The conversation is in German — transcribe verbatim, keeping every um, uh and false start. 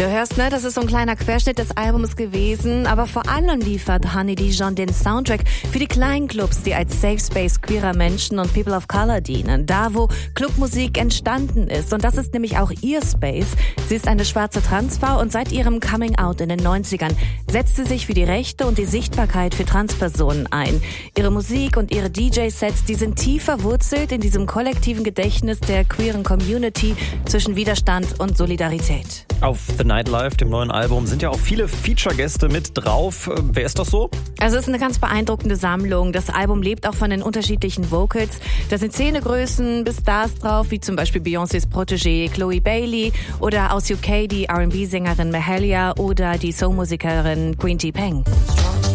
Du hörst, ne, das ist so ein kleiner Querschnitt des Albums gewesen, aber vor allem liefert Honey Dijon den Soundtrack für die kleinen Clubs, die als Safe Space queerer Menschen und People of Color dienen. Da, wo Clubmusik entstanden ist. Und das ist nämlich auch ihr Space. Sie ist eine schwarze Transfrau und seit ihrem Coming Out in den neunzigern setzt sie sich für die Rechte und die Sichtbarkeit für Transpersonen ein. Ihre Musik und ihre D J-Sets, die sind tief verwurzelt in diesem kollektiven Gedächtnis der queeren Community zwischen Widerstand und Solidarität. Auf The Nightlife, dem neuen Album, sind ja auch viele Feature-Gäste mit drauf. Wer ist das so? Also es ist eine ganz beeindruckende Sammlung. Das Album lebt auch von den unterschiedlichen Vocals. Da sind Szenegrößen bis Stars drauf, wie zum Beispiel Beyoncés Protégé Chloe Bailey oder aus U K die R and B-Sängerin Mahalia oder die Soul-Musikerin Queen T. Peng.